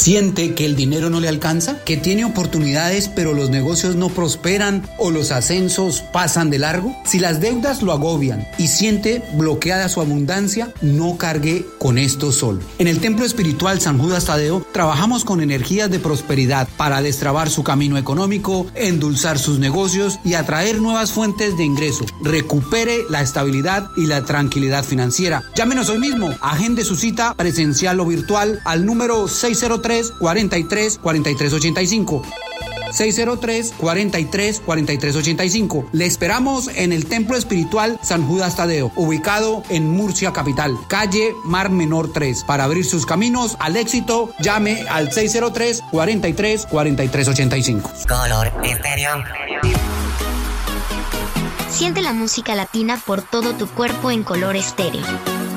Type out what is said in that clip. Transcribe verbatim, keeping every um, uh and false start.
¿Siente que el dinero no le alcanza? ¿Que tiene oportunidades pero los negocios no prosperan o los ascensos pasan de largo? Si las deudas lo agobian y siente bloqueada su abundancia, no cargue con esto solo. En el Templo Espiritual San Judas Tadeo trabajamos con energías de prosperidad para destrabar su camino económico, endulzar sus negocios y atraer nuevas fuentes de ingreso. Recupere la estabilidad y la tranquilidad financiera. Llámenos hoy mismo, agende su cita presencial o virtual al número seis cero tres, cuarenta y tres, cuarenta y tres ochenta y cinco. seis cero tres, cuarenta y tres, cuarenta y tres ochenta y cinco. Le esperamos en el Templo Espiritual San Judas Tadeo, ubicado en Murcia capital, calle Mar Menor tres. Para abrir sus caminos al éxito, llame al seis cero tres, cuarenta y tres, cuarenta y tres ochenta y cinco. Color Estéreo. Siente la música latina por todo tu cuerpo en Color Estéreo.